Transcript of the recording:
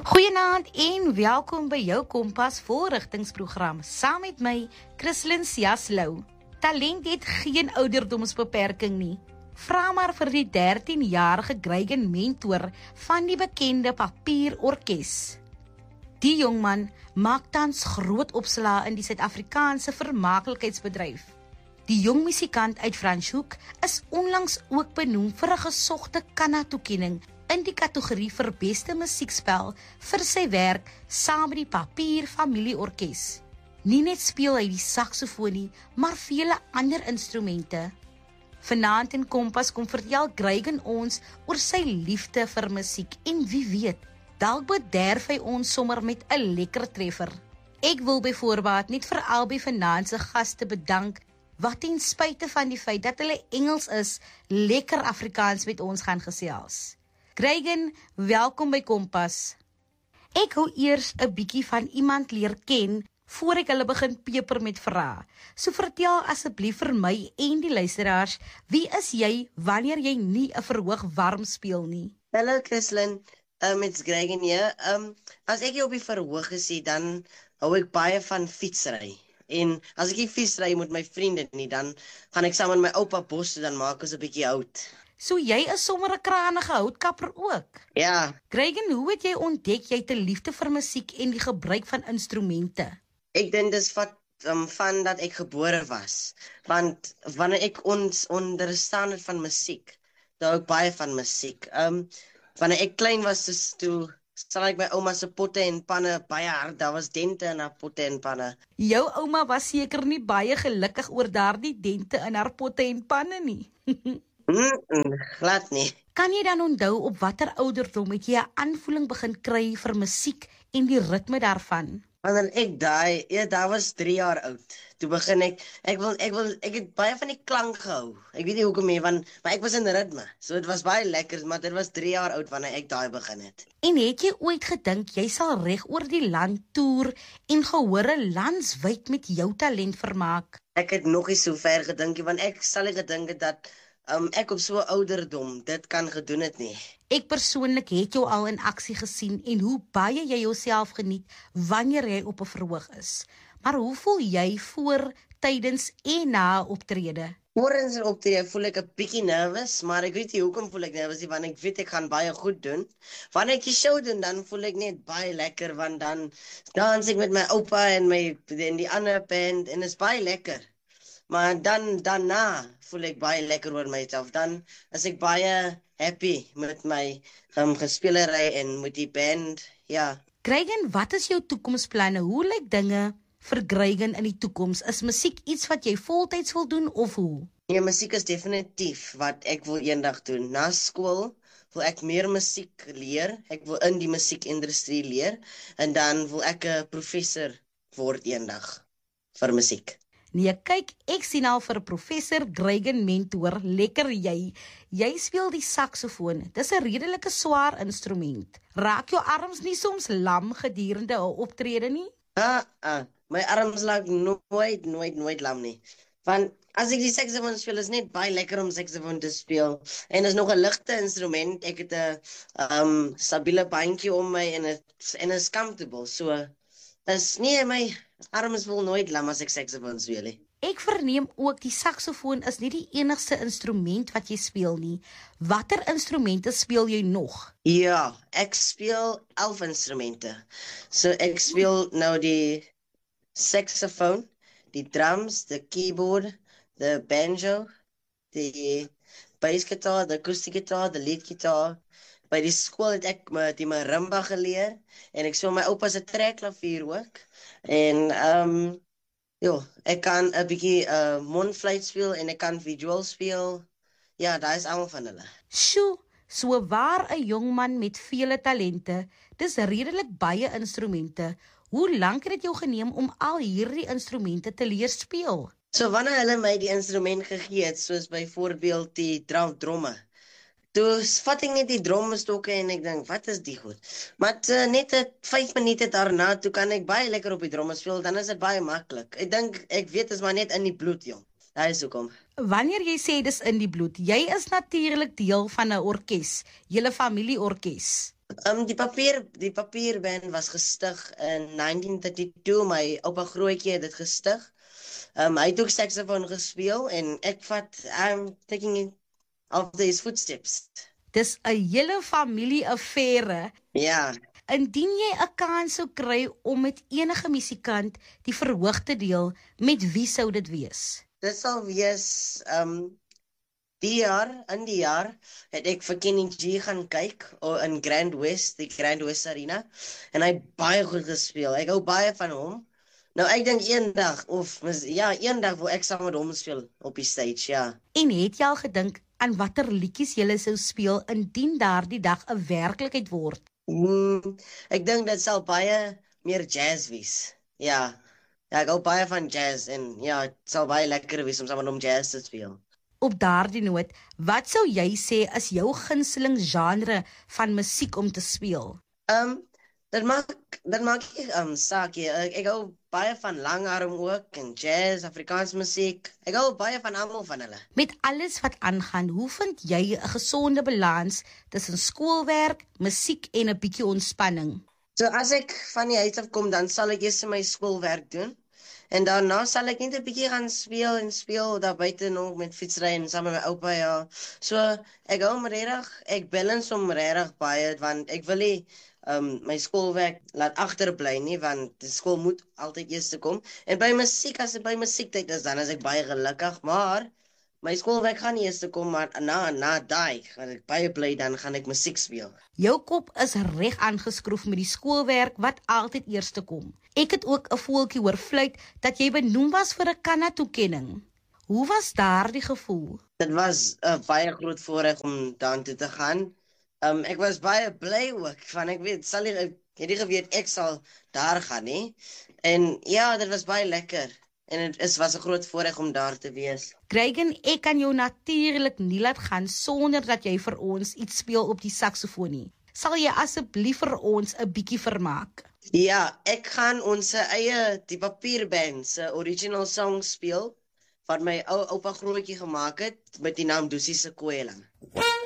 Goeienaand en welkom by jou Kompas voorrigtingsprogram, saam met my, Christlyn Siaslou. Talent het geen ouderdomsbeperking nie. Vra maar vir die 13-jarige Greygen Mentor van die bekende Papierorkes. Die jongman maak tans groot opslaa in die Suid-Afrikaanse vermaaklikheidsbedryf. Die jong musikant uit Franschhoek is onlangs ook benoem vir 'n gesogte Kanna-toekenning in die kategorie vir beste musiekspel vir sy werk saam met die Papier Familieorkes. Nie net speel hy die saksofoon nie, maar vele ander instrumente. Vanaand in Kompas kom vertel Greygen ons oor sy liefde vir musiek en wie weet, dalk bederf hy ons sommer met 'n lekker treffer. Ek wil byvoorbeeld net vir albei vanaand se gaste bedank wat ten spyte van die feit dat hulle Engels is, lekker Afrikaans met ons gaan gesels. Greygen, welkom by Kompas. Ek hou eers 'n bietjie van iemand leer ken voor ek hulle begin peper met vrae. So vertel asseblief vir my en die luisteraars, wie is jy wanneer jy nie 'n verhoog warm speel nie? Hallo Christlyn, it's Greygen hier. As ek hier op die verhoog is, dan hou ek baie van fietsry. En as ek nie fietsry met my vriende nie, dan gaan ek saam met my oupa bos toe, dan maak ons 'n bietjie hout. So jy is sommer 'n kranige houtkapper ook? Ja. Greygen, hoe het jy ontdek jy het 'n liefde vir musiek en die gebruik van instrumente? Ek dink dis van dat ek gebore was. Want wanneer ek onderstaan het van musiek, dan hou ek baie van musiek. Wanneer ek klein was, toe sal ek my ouma se potte en panne baie hard, daar was dente in haar potte en panne. Jou ouma was seker nie baie gelukkig oor daardie dente in haar potte en panne nie. Glad nie. Kan jy dan onthou op watter ouderdom het jy 'n aanvoeling begin kry vir musiek en die ritme daarvan? Wanneer ek daar was 3 jaar oud. Toe begin ek het baie van die klank gehou. Ek weet nie hoekom nie, maar ek was in ritme. So dit was baie lekker, maar dit was 3 jaar oud wanneer ek daai begin het. En het jy ooit gedink jy sal reg oor die land toer en gehore landswyd met jou talent vermaak? Ek het nog nie so ver gedink nie, want ek sal nie gedink het dat ek op so 'n ouderdom dit kan gedoen het nie. Ek persoonlik het jou al in aksie gesien en hoe baie jy jouself geniet wanneer jy op 'n verhoog is. Maar hoe voel jy voor, tydens en na 'n optrede? Voor 'n optrede voel ek 'n bietjie nervus, maar ek weet nie hoekom voel ek nervus nie, want ek weet ek gaan baie goed doen. Wanneer ek die show doen, dan voel ek net baie lekker, want dan dans ek met my oupa en die ander band en dit is baie lekker. Maar daarna voel ek baie lekker oor myself. Dan is ek baie happy met my gespelery en met die band, ja. Greygen, wat is jou toekomsplanne? Hoe lyk dinge vir Greygen in die toekoms? Is musiek iets wat jy voltyds wil doen of hoe? Ja, musiek is definitief wat ek wil eendag doen. Na skool wil ek meer musiek leer. Ek wil in die musiekindustrie leer en dan wil ek 'n professor word eendag vir musiek. Nee, kyk, ek sien al vir professor Greygen Mentor, lekker jy. Jy speel die saksofoon. Dis 'n redelike swaar instrument. Raak jou arms nie soms lam gedurende 'n optrede nie? My arms raak nooit lam nie. Want as ek die saksofoon speel, is net baie lekker om saksofoon te speel. En is nog 'n ligte instrument. Ek het 'n stabiele bandjie om my en is comfortable. So is nie my arms wil nooit lam as ek saksofoon speel nie. Ek verneem ook die saksofoon is nie die enigste instrument wat jy speel nie. Watter instrumente speel jy nog? Ja, ek speel 11 instrumente. So ek speel nou die saxofoon, die drums, die keyboard, die banjo, die bassgitaar, die akoestiekgitaar, die leadgitaar. By die skool het ek die marimba geleer en ek speel my oupa se trekklavier ook. En ek kan 'n bietjie mondfluit speel en ek kan visual speel. Ja, daar is almal van hulle. Sjoe, so waar 'n jong man met vele talente. Dis redelik baie instrumente. Hoe lank het dit jou geneem om al hierdie instrumente te leer speel? So wanneer hulle my die instrument gegee het, soos byvoorbeeld die dromme, toe vat ek net die drommestokke en ek dink, wat is die goed? Maar net 5 minute daarna, toe kan ek baie lekker op die dromme speel, dan is dit baie maklik. Ek weet is maar net in die bloed, jong. Daar is hoekom. Wanneer jy sê dis in die bloed, jy is natuurlik deel van 'n orkes, julle familieorkes. Die papierband was gestig in 1932. My oupa grootjie het dit gestig. Hy het ook saxofoon gespeel en I'm taking after his footsteps. Dis 'n hele familie-affære. Ja, Indien jy 'n kans sou kry om met enige musikant die verhoog te deel, met wie sou dit wees? dit sal wees, in die jaar, het ek vir Kenny G gaan kyk in die Grand West Arena, en hy het baie goed gespeel. Ek hou baie van hom. Nou, ek dink eendag wil ek saam met hom speel op die stage, ja. En het jy al gedink aan watter liedjies jy sou speel indien daardie dag 'n werklikheid word? Ek dink dit sal baie meer jazz wees. Ja, ek hou baie van jazz en ja, het sal baie lekker wees om saam met hom jazz te speel. Op daardie noot, wat sou jy sê is jou gunsteling genre van musiek om te speel? Dit maak nie saak nie. Ek hou baie van langarm ook en jazz, Afrikaans musiek. Ek hou baie van almal van hulle. Met alles wat aangaan, hoe vind jy 'n gesonde balans tussen skoolwerk, musiek en 'n bietjie ontspanning? So as ek van die huis af kom, dan sal ek eers my skoolwerk doen. En daarna sal ek net 'n bietjie gaan speel daar buite nog met fietsry en saam met my oupa, ja. So ek balance hom regtig baie, want ek wil nie my skoolwerk laat agterbly nie, want die skool moet altyd eers kom. En as dit by musiektyd is, dan is ek baie gelukkig, maar my skoolwerk gaan nie eers kom, maar na daai gaan ek baie bly, dan gaan ek musiek speel. Jou kop is reg aangeskroef met die skoolwerk wat altyd eers kom. Ek het ook 'n voeltjie hoor fluit dat jy benoem was vir 'n Kanna-toekenning. Hoe was daardie gevoel? Dit was 'n baie groot voorreg om daartoe te gaan. Ek was baie bly ook, want ek het nie geweet ek sal daar gaan nie. En ja, dit was baie lekker. En dit was 'n groot voorreg om daar te wees. Gregen, ek kan jou natuurlik nie laat gaan sonder dat jy vir ons iets speel op die saksofoon nie. Sal jy asseblief vir ons 'n bietjie vermaak? Ja, ek gaan ons eie die papierband se original song speel wat my oupa grootjie gemaak het met die naam Dusie se Koelang.